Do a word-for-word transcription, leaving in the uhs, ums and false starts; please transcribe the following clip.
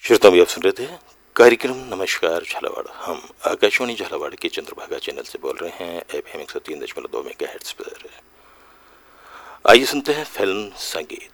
श्रोता भी आप सुन रहे थे कार्यक्रम नमस्कार झालावाड़। हम आकाशवाणी झालावाड़ के चंद्रभागा चैनल से बोल रहे हैं एफ एम एक सौ तीन दशमलव दो मेगा हेर्ट्ज पर। आइए सुनते हैं फिल्म संगीत।